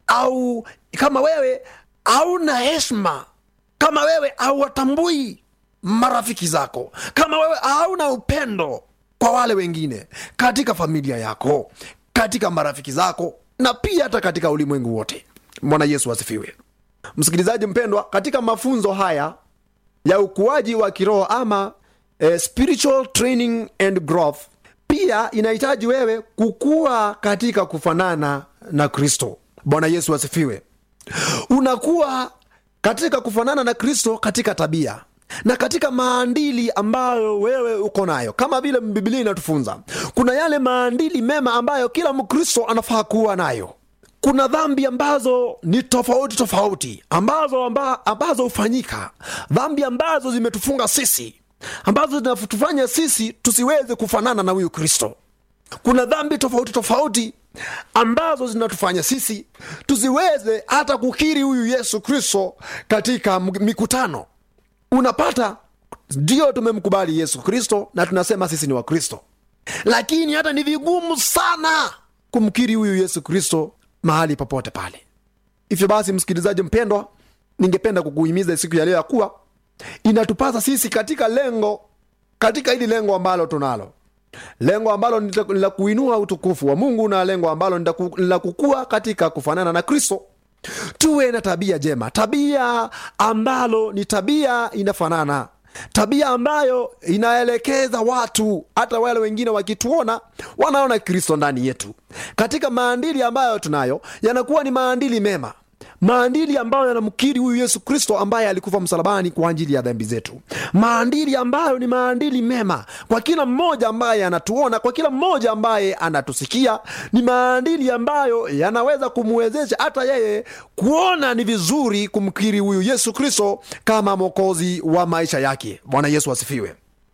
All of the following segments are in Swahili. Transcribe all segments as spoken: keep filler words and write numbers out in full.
au kama wewe hauna heshima, kama wewe hauwatambui marafiki zako, kama wewe hauna upendo kwa wale wengine katika familia yako, katika marafiki zako, na pia hata katika ulimwengu wote. Bwana Yesu asifiwe. Msikilizaji mpendwa, katika mafunzo haya ya ukuaji wa kiroho ama eh, spiritual training and growth, pia inahitaji wewe kukua katika kufanana na Kristo. Bwana Yesu asifiwe. Unakuwa katika kufanana na Kristo katika tabia na katika maadili ambayo wewe uko nayo. Kama vile Biblia inatufunza, kuna yale maadili mema ambayo kila Mkristo anafaa kuwa nayo. Kuna dhambi ambazo ni tofauti tofauti ambazo amba, ambazo hufanyika, dhambi ambazo zimetufunga sisi, ambazo zinatufanya sisi tusiweze kufanana na huyu Kristo. Kuna dhambi tofauti tofauti ambazo zinatufanya sisi tusiweze hata kukiri huyu Yesu Kristo katika mikutano. Unapata ndio tumemkubali Yesu Kristo na tunasema sisi ni wa Kristo, lakini hata ni vigumu sana kumkiri huyu Yesu Kristo mahali popote pale. Hivyo basi, msikilizaji mpendwa, ningependa kukuhimiza siku ya leo kuwa inatupasa sisi katika lengo katika hili lengo ambalo tunalo, lengo ambalo ni la kuinua utukufu wa Mungu, na lengo ambalo ni la kukua katika kufanana na Kristo, tuwe na tabia jema, tabia ambalo ni tabia inafanana, tabia ambayo inaelekeza watu, hata wale wengine wakituona wanaona Kristo ndani yetu. Katika maadili ambayo tunayo yanakuwa ni maadili mema, maadili ambayo yanamkiri huyu Yesu Kristo ambaye alikufa msalabani kwa ajili ya dhambi zetu, maadili ambayo ni maadili mema kwa kila mmoja ambaye anatuona, kwa kila mmoja ambaye anatusikia. Ni maadili ambayo yanaweza kumwezesha hata yeye kuona ni vizuri kumkiri huyu Yesu Kristo kama mwokozi wa maisha yake. Bwana Yesu asifiwe.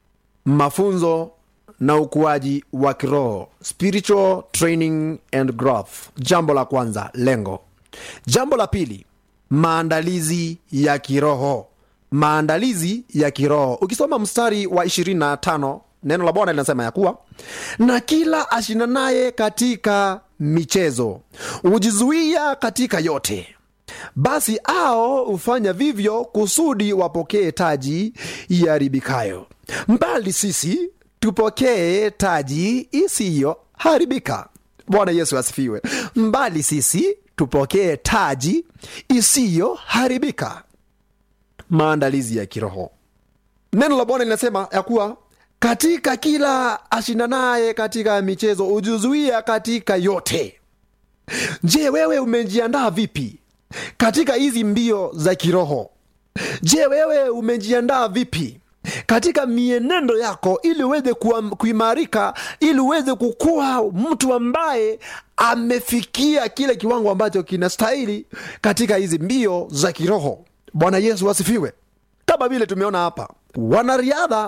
Mafunzo na ukuaji wa kiroho, spiritual training and growth. Jambo la kwanza, lengo. Jambo la pili, maandalizi ya kiroho. Maandalizi ya kiroho. Ukisoma mstari wa ishirini na tano, neno la Bwana linasema ya kuwa, na kila ashindanaye katika michezo hujizuia katika yote, basi hao hufanya vivyo kusudi wapokee taji iharibikayo, mbali sisi tupokee taji isiyo haribika. Bwana Yesu asifiwe. Mbali sisi tupokee taji isiyo haribika. Maandalizi ya kiroho. Neno la Bwana linasema ya kuwa katika kila ashindanaye katika michezo hujizuia katika yote. Je, wewe umejiandaa vipi katika hizi mbio za kiroho? Je, wewe umejiandaa vipi katika mienendo yako ili uweze kuimarika, ili uweze kukua mtu ambaye amefikia kile kiwango ambacho kinastahili katika hizi mbio za kiroho? Bwana Yesu asifiwe. Kama vile tumeona hapa, wanariadha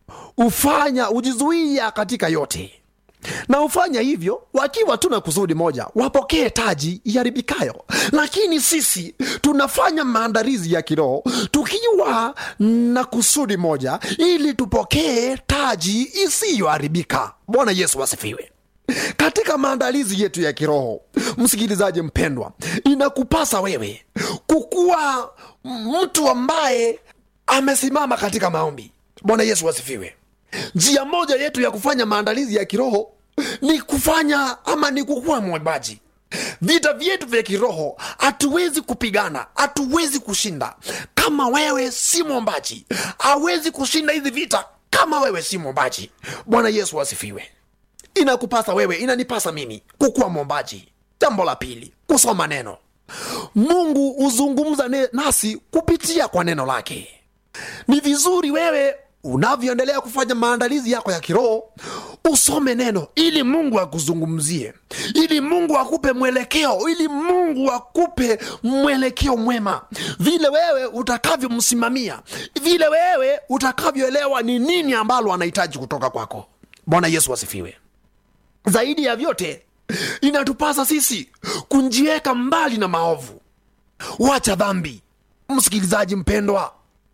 ufanya ujizuia katika yote, na ufanya hivyo wakiwa tuna kusudi moja, wapokee taji iharibikayo. Lakini sisi tunafanya maandalizi ya kiroho tukiwa na kusudi moja, ili tupokee taji isiyoharibika. Bwana Yesu asifiwe. Katika maandalizi yetu ya kiroho, msikilizaji mpendwa, inakupasa wewe kukuwa mtu ambaye amesimama katika maombi. Bwana Yesu asifiwe. Njia moja yetu ya kufanya maandalizi ya kiroho ni kufanya ama ni kukuwa mwombaji. Vita vyetu vya kiroho hatuwezi kupigana, hatuwezi kushinda kama wewe si mwombaji. Hawezi kushinda hizi vita kama wewe si mwombaji. Bwana Yesu asifiwe. Inakupasa wewe, inanipasa mimi kukuwa mwombaji. Jambo la pili, kusoma neno. Mungu uzungumza nasi kupitia kwa neno lake. Ni vizuri wewe unavyoendelea kufanya maandalizi yako ya kiroho usome neno, ili Mungu akuzungumzie, ili Mungu akupe mwelekeo, ili Mungu akupe mwelekeo mwema, vile wewe utakavyomsimamia, vile wewe utakavyoelewa ni nini ambalo anahitaji kutoka kwako. Bwana Yesu asifiwe. Zaidi ya vyote, inatupasa sisi kunjiweka mbali na maovu. Wacha dhambi. Msikilizaji mpendwa,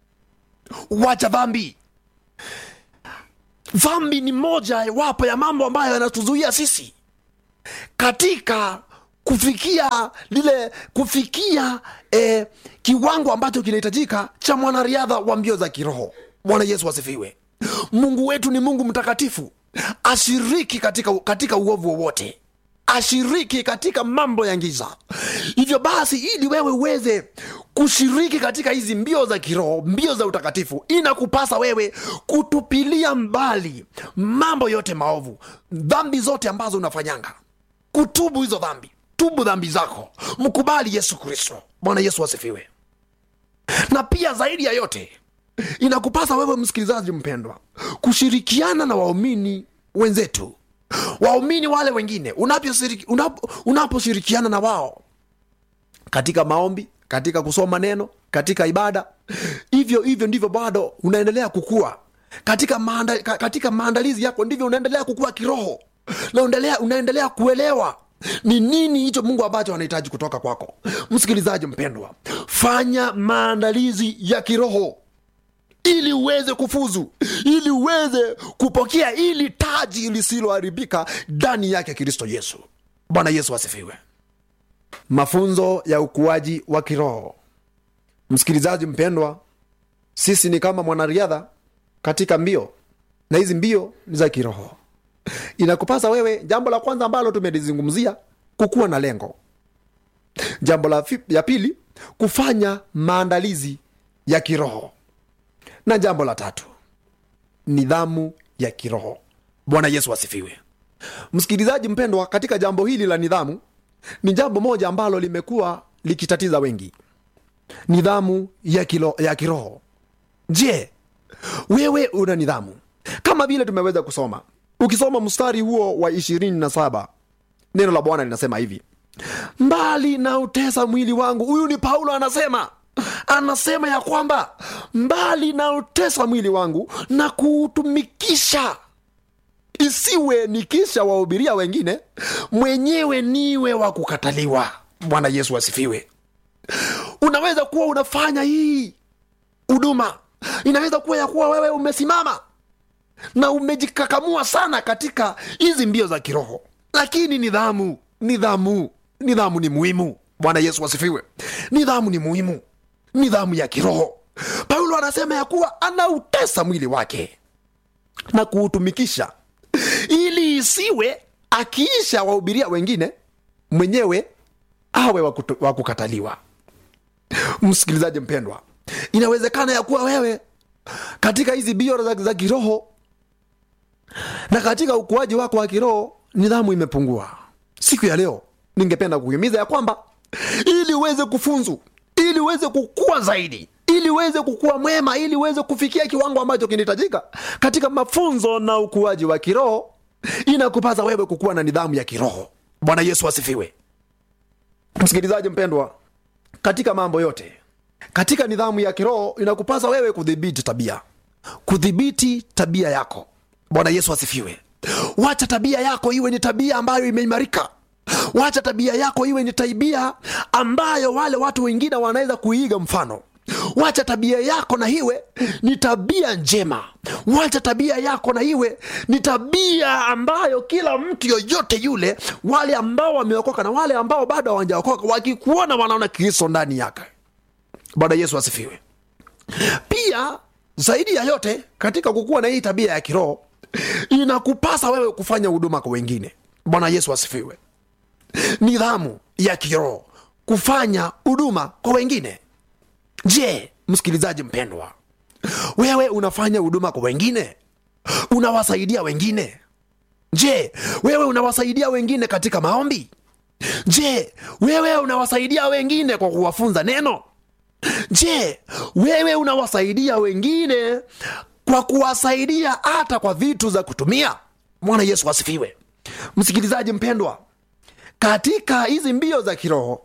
wacha dhambi. Dhambi ni moja wapo ya mambo ambayo yanatuzuia sisi katika kufikia lile kufikia eh, kiwango ambacho kinahitajika cha mwanariadha wa mbio za kiroho. Bwana Yesu asifiwe. Mungu wetu ni Mungu mtakatifu, ashiriki katika, katika uovu wowote, ashiriki katika mambo ya giza. Hivyo basi, ili wewe uweze kushiriki katika hizi mbio za kiroho, mbio za utakatifu, inakupasa wewe kutupilia mbali mambo yote maovu, dhambi zote ambazo unafanyanga, kutubu hizo dhambi. Tubu dhambi zako, mkubali Yesu Kristo. Bwana Yesu asifiwe. Na pia zaidi ya yote, inakupasa wewe msikilizaji mpendwa, kushirikiana na waumini wenzetu, waumini wale wengine. Unaposhirikiana unapo na wao katika maombi, katika kusoma neno, katika ibada, hivyo hivyo ndivyo bado unaendelea kukua katika maanda, katika maandalizi yako, ndivyo unaendelea kukua kiroho, na unaendelea unaendelea kuelewa ni nini hicho Mungu ambacho anahitaji kutoka kwako. Msikilizaji mpendwa, fanya maandalizi ya kiroho ili uweze kufuzu, ili uweze kupokea ili taji lisiloharibika ndani yake Kristo Yesu. Bwana Yesu asifiwe. Mafunzo ya ukuaji wa kiroho. Msikilizaji mpendwa, sisi ni kama mwanariadha katika mbio, na hizi mbio ni za kiroho. Inakupasa wewe, jambo la kwanza ambalo tumelizungumzia, kukua na lengo. Jambo la ya pili, kufanya maandalizi ya kiroho. Na jambo la tatu, nidhamu ya kiroho. Bwana Yesu asifiwe. Msikilizaji mpendwa, katika jambo hili la nidhamu, ni jambo moja ambalo limekuwa likitatiza wengi. Nidhamu ya, kilo, ya kiroho. Je, wewe una nidhamu? Kama vile tumeweza kusoma, ukisoma mstari huo wa ishirini na saba, neno la Bwana linasema hivi: mbali na utesa mwili wangu. Huyu ni Paulo anasema, anasema ya kwamba mbali na utesa mwili wangu na kuutumikisha, isiwe nikisha wahubiria wengine, mwenyewe niwe wa kukataliwa. Bwana Yesu asifiwe. Unaweza kuwa unafanya hii huduma, inaweza kuwa ya kuwa wewe umesimama na umejikakamua sana katika hizi mbio za kiroho, lakini nidhamu, nidhamu, nidhamu ni muhimu. Bwana Yesu asifiwe. Nidhamu ni muhimu, nidhamu ya kiroho. Paulo anasema ya kuwa anautesa mwili wake na kuutumikisha, ili isiwe akiisha wahubiria wengine, mwenyewe awe wa kukataliwa. Msikilizaji mpendwa, inawezekana ya kuwa wewe katika hizi mbio za, za kiroho na katika ukuaji wako wa kiroho nidhamu imepungua. Siku ya leo ningependa kuhimiza ya kwamba ili uweze kufunzu, ili uweze kukua zaidi, ili uweze kukua mwema, ili uweze kufikia kiwango ambacho kinahitajika katika mafunzo na ukuaji wa kiroho, inakupasa wewe kukua na nidhamu ya kiroho. Bwana Yesu asifiwe. Msikilizaji mpendwa, katika mambo yote, katika nidhamu ya kiroho, inakupasa wewe kudhibiti tabia, kudhibiti tabia yako. Bwana Yesu asifiwe. Wacha tabia yako iwe ni tabia ambayo imeimarika. Wacha tabia yako iwe ni tabia ambayo wale watu wengine wanaweza kuiga mfano. Wacha tabia yako na iwe ni tabia njema. Wacha tabia yako na iwe ni tabia ambayo kila mtu yoyote yule, wale ambao wameokoka na wale ambao bado hawajaokoka, wakikuona wanaona Kristo ndani yake. Bwana Yesu asifiwe. Pia zaidi ya yote, katika kukua na hii tabia ya kiroho, inakupasa wewe kufanya huduma kwa wengine. Bwana Yesu asifiwe. Nidhamu ya kiroho, kufanya huduma kwa wengine. Je, msikilizaji mpendwa, wewe unafanya huduma kwa wengine? Unawasaidia wengine? Je, wewe unawasaidia wengine katika maombi? Je, wewe unawasaidia wengine kwa kuwafunza neno? Je, wewe unawasaidia wengine kwa kuwasaidia hata kwa vitu za kutumia? Bwana Yesu asifiwe. Msikilizaji mpendwa, katika hizi mbio za kiroho,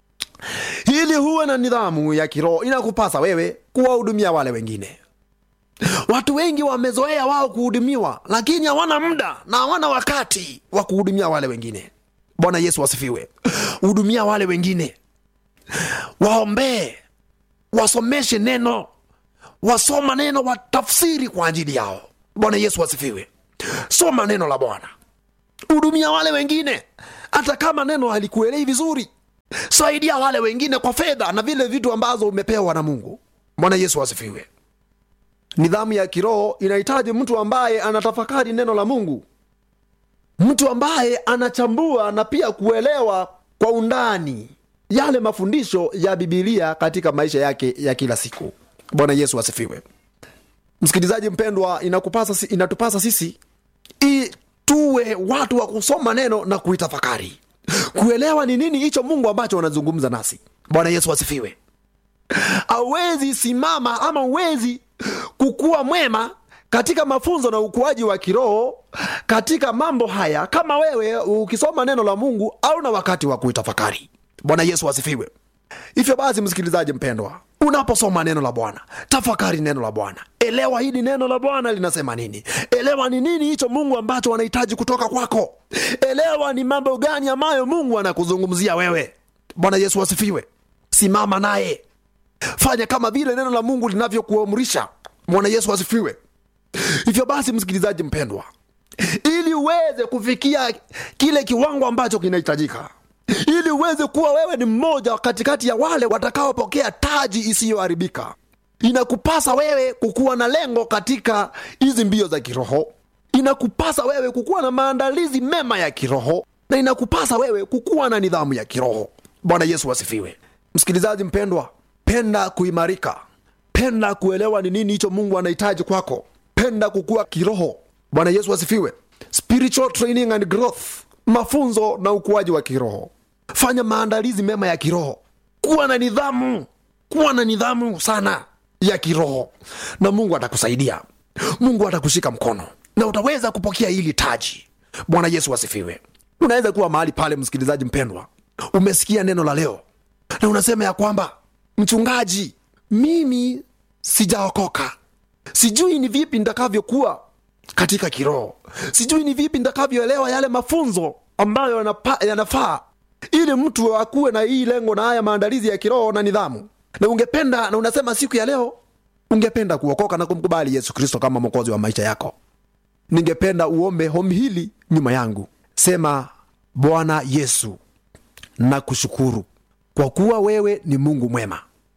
ili huwe na nidhamu ya kiroho, inakupasa wewe kuwahudumia wale wengine. Watu wengi wamezoea wao kuhudumiwa, lakini hawana muda na hawana wakati wa kuhudumia wale wengine. Bwana Yesu asifiwe. Hudumia wale wengine, waombee, wasomeshe neno, wasoma neno, watafsiri kwa ajili yao. Bwana Yesu asifiwe. Soma neno la Bwana, hudumia wale wengine. Hata kama neno halikuelewi vizuri, saidia wale wengine kwa fedha na vile vitu ambazo umepewa na Mungu. Bwana Yesu asifiwe. Nidhamu ya kiroho inahitaji mtu ambaye anatafakari neno la Mungu, mtu ambaye anachambua na pia kuelewa kwa undani yale mafundisho ya Biblia katika maisha yake ya kila siku. Bwana Yesu asifiwe. Msikilizaji mpendwa, inakupasa inatupasa sisi i tuwe watu wa kusoma neno na kuitafakari, kuelewa ni nini hicho Mungu ambacho anazungumza nasi. Bwana Yesu asifiwe. Hauwezi simama ama uwezi kukua mwema katika mafunzo na ukuaji wa kiroho katika mambo haya kama wewe ukisoma neno la Mungu au na wakati wa kuitafakari. Bwana Yesu asifiwe. Hivyo basi msikilizaji mpendwa, unaposoma neno la Bwana, tafakari neno la Bwana. Elewa hili neno la Bwana linasema nini. Elewa ni nini hicho Mungu ambacho anahitaji kutoka kwako. Elewa ni mambo gani ambayo Mungu anakuzungumzia wewe. Bwana Yesu asifiwe. Simama naye. Fanya kama vile neno la Mungu linavyokuamrisha. Bwana Yesu asifiwe. Hivyo basi msikilizaji mpendwa, ili uweze kufikia kile kiwango ambacho kinahitajika, ili uweze kuwa wewe ni mmoja katikati ya wale watakaopokea taji isiyoharibika, inakupasa wewe kukuwa na lengo katika hizi mbio za kiroho. Inakupasa wewe kukuwa na maandalizi mema ya kiroho, na inakupasa wewe kukuwa na nidhamu ya kiroho. Bwana Yesu asifiwe. Msikilizaji mpendwa, penda kuimarika, penda kuelewa ni nini hicho Mungu anahitaji kwako, penda kukua kiroho. Bwana Yesu asifiwe. Spiritual training and growth, mafunzo na ukuaji wa kiroho. Fanya maandalizi mema ya kiroho, kuwa na nidhamu, kuwa na nidhamu sana ya kiroho, na Mungu atakusaidia. Mungu atakushika mkono na utaweza kupokea hili taji. Bwana Yesu asifiwe. Unaweza kuwa mahali pale msikilizaji mpendwa, umesikia neno la leo na unasema ya kwamba, mchungaji, mimi sijaokoka, sijui ni vipi nitakavyokuwa katika kiroho, sijui ni vipi nitakavyoelewa yale mafunzo ambayo yanafaa ili mtu akuwe na hii lengo na haya maandalizi ya kiroho na nidhamu. Na ungependa na unasema siku ya leo ungependa kuokoka na kumkubali Yesu Kristo kama mwokozi wa maisha yako. Ningependa uombe ombi hili nyuma yangu. Sema, Bwana Yesu, nakushukuru kwa kuwa wewe ni Mungu mwema.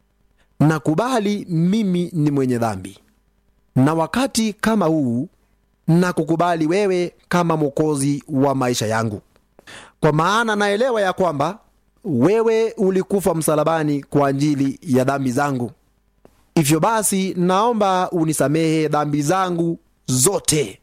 Nakubali mimi ni mwenye dhambi, na wakati kama huu nakukubali wewe kama mwokozi wa maisha yangu, kwa maana naelewa ya kwamba wewe ulikufa msalabani kwa ajili ya dhambi zangu. Hivyo basi naomba unisamehe dhambi zangu zote,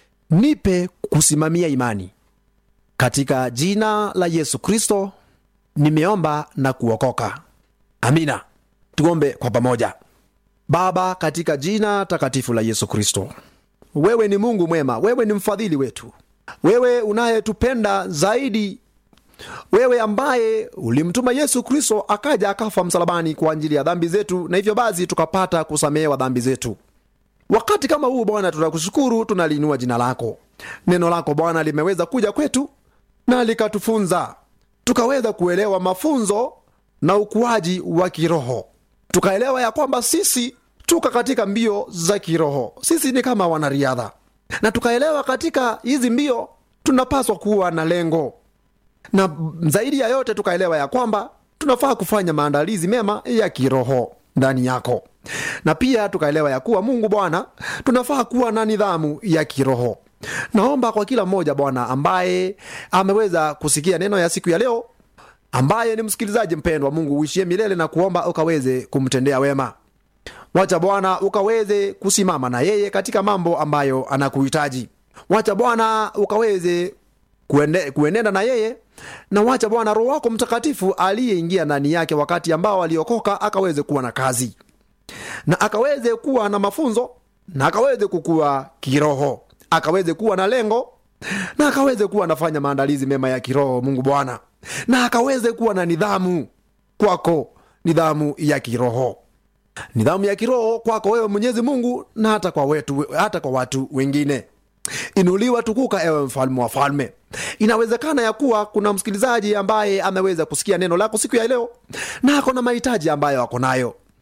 nipe kusimamia imani. Katika jina la Yesu Kristo nimeomba na kuokoka. Amina. Tuombe kwa pamoja. Baba, katika jina takatifu la Yesu Kristo, wewe ni Mungu mwema, wewe ni mfadhili wetu, wewe unayetupenda zaidi, wewe ambaye ulimtuma Yesu Kristo akaja akafa msalabani kwa ajili ya dhambi zetu, na hivyo basi tukapata kusamehewa dhambi zetu. Wakati kama huu Bwana, tunakushukuru, tunaliinua jina lako. Neno lako Bwana limeweza kuja kwetu na likatufunza, tukaweza kuelewa mafunzo na ukuaji wa kiroho. Tukaelewa ya kwamba sisi tuka katika mbio za kiroho, sisi ni kama wanariadha, na tukaelewa katika hizi mbio tunapaswa kuwa na lengo, na zaidi ya yote tukaelewa ya kwamba tunafaa kufanya maandalizi mema ya kiroho ndani yako. Na pia tukaelewa ya kuwa Mungu Bwana, tunafaa kuwa na nidhamu ya kiroho. Naomba kwa kila mmoja Bwana ambaye ameweza kusikia neno ya siku ya leo, ambaye ni msikilizaji mpendwa, Mungu uishie milele, na kuomba ukaweze kumtendea wema. Wacha Bwana ukaweze kusimama na yeye katika mambo ambayo anakuhitaji. Wacha Bwana ukaweze kuende, kuenenda na yeye, na wacha Bwana Roho wako Mtakatifu aliyeingia ndani yake wakati ambao aliokoka akaweze kuwa na kazi, na akaweze kuwa na mafunzo, na akaweze kukua kiroho, akaweze kuwa na lengo, na akaweze kuwa nafanya maandalizi mema ya kiroho Mungu Bwana, na akaweze kuwa na nidhamu kwako, nidhamu ya kiroho, nidhamu ya kiroho kwako wewe Mwenyezi Mungu, na hata kwa wetu, hata kwa watu wengine. Inuliwa tukuka ewe mfalme wa falme. Inawezekana ya kuwa kuna msikilizaji ambaye ameweza kusikia neno lako siku ya leo na ako na mahitaji ambayo ako nayo.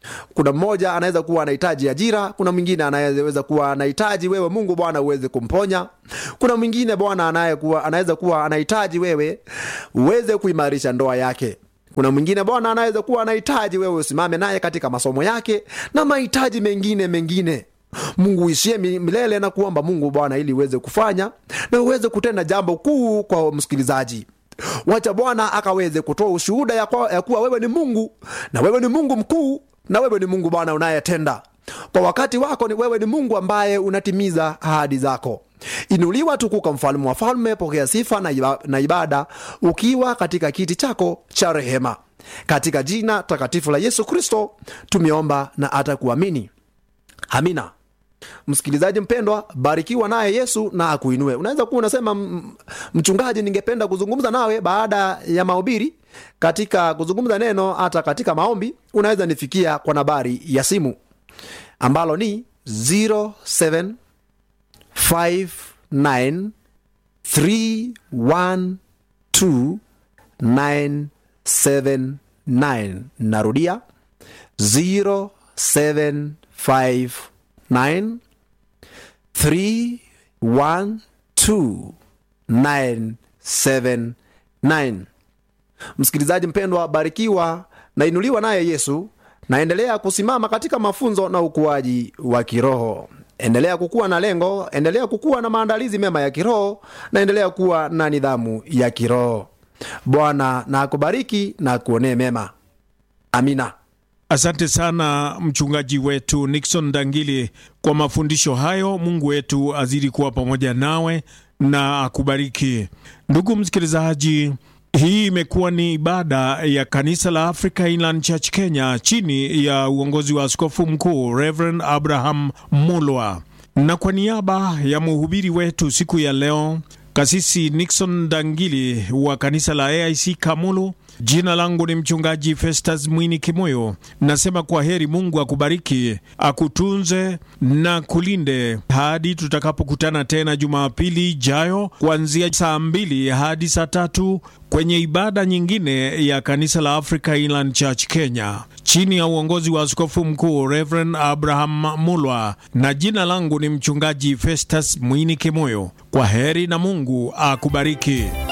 Kuna mmoja anaweza kuwa anahitaji ajira, kuna mwingine anaweza kuwa anahitaji wewe Mungu Bwana uweze kumponya. Kuna mwingine Bwana anayekuwa anaweza kuwa anahitaji wewe uweze kuimarisha ndoa yake. Kuna mwingine Bwana anaweza kuwa anahitaji wewe usimame naye katika masomo yake na mahitaji mengine mengine. Mungu uishie milele na kuomba Mungu Bwana ili uweze kufanya na uweze kutenda jambo kuu kwa msikilizaji. Wacha Bwana akaweze kutoa ushuhuda ya, ya kuwa wewe ni Mungu, na wewe ni Mungu mkuu, na wewe ni Mungu Bwana unayetenda kwa wakati wako. Ni wewe ni Mungu ambaye unatimiza ahadi zako. Inuliwa tukuka mfalme wa falme, pokea sifa na ibada ukiwa katika kiti chako cha rehema. Katika jina takatifu la Yesu Kristo tumeomba na atakuamini. Amina. Msikilizaji mpendwa, barikiwa naye Yesu na akuinue. Unaweza kuwa unasema, mchungaji, ningependa kuzungumza nawe baada ya mahubiri katika kuzungumza neno hata katika maombi. Unaweza nifikia kwa nambari ya simu ambalo ni zero seven five nine three one two nine seven nine. Narudia zero seven five nine three one two nine seven nine. Msikilizaji mpendwa, barikiwa na inuliwa naye Yesu, na endelea kusimama katika mafunzo na ukuaji wa kiroho. Endelea kukua na lengo, endelea kukua na maandalizi mema ya kiroho, na endelea kuwa na nidhamu ya kiroho. Bwana na akubariki na akuonee mema. Amina. Asante sana mchungaji wetu Nixon Ndangili kwa mafundisho hayo. Mungu wetu azidi kuwa pamoja nawe na akubariki. Ndugu msikilizaji, hii imekuwa ni ibada ya kanisa la Africa Inland Church Kenya chini ya uongozi wa askofu mkuu Reverend Abraham Mulwa. Na kwa niaba ya mhubiri wetu siku ya leo, Kasisi Nixon Ndangili wa kanisa la A I C Kamulu, jina langu ni mchungaji Festus Mwini Kimoyo. Nasema kwa heri, Mungu akubariki, akutunze na kulinde hadi tutakapokutana tena Jumapili ijayo kuanzia saa mbili hadi saa tatu kwenye ibada nyingine ya kanisa la Africa Inland Church Kenya chini ya uongozi wa askofu mkuu Reverend Abraham Mulwa, na jina langu ni mchungaji Festus Mwini Kimoyo. Kwa heri na Mungu akubariki.